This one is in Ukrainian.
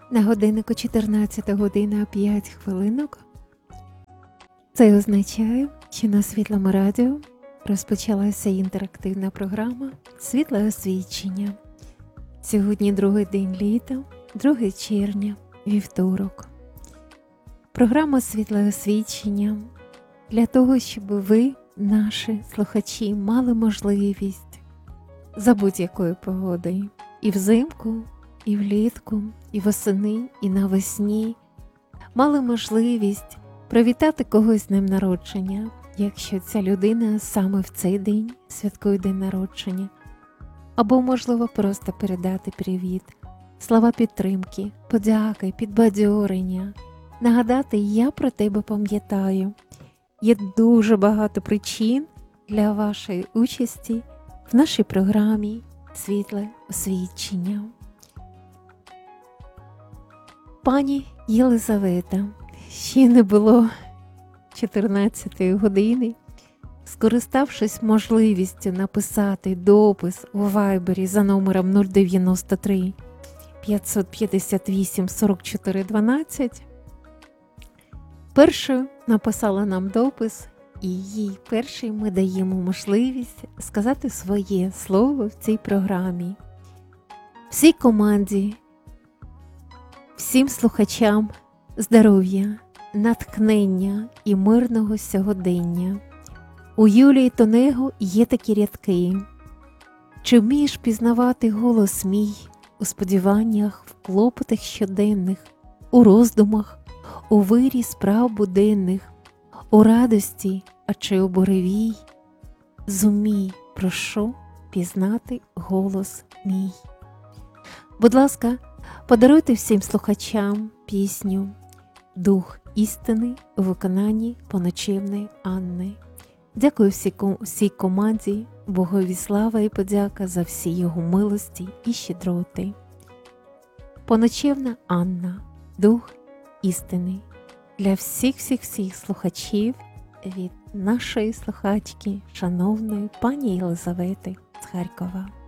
На годиннику 14 година 5 хвилинок. Це означає, що на Світлому радіо розпочалася інтерактивна програма «Світле освічення». Сьогодні другий день літа, 2 червня, вівторок. Програма «Світле освічення» для того, щоб ви, наші слухачі, мали можливість за будь-якої погоди і взимку, і влітку, і восени, і навесні мали можливість привітати когось з днем народження, якщо ця людина саме в цей день святкує день народження. Або, можливо, просто передати привіт, слова підтримки, подяки, підбадьорення, нагадати «Я про тебе пам'ятаю». Є дуже багато причин для вашої участі в нашій програмі «Світле освічення». Пані Єлизавета, ще не було 14 години, скориставшись можливістю написати допис у Вайбері за номером 093 558 44 12, першою написала нам допис, і їй першій ми даємо можливість сказати своє слово в цій програмі. Всій команді, всім слухачам здоров'я, натхнення і мирного сьогодення. У Юлії Тонего є такі рядки. Чи вмієш пізнавати голос мій у сподіваннях, в клопотах щоденних, у роздумах, у вирі справ буденних, у радості, а чи у буревій? Зумій, прошу, пізнати голос мій. Будь ласка, подаруйте всім слухачам пісню «Дух істини» у виконанні Поночевної Анни. Дякую всій команді, Богові слава і подяка за всі його милості і щедроти. Поночевна Анна, «Дух істини» для всіх слухачів від нашої слухачки, шановної пані Єлизавети з Харкова.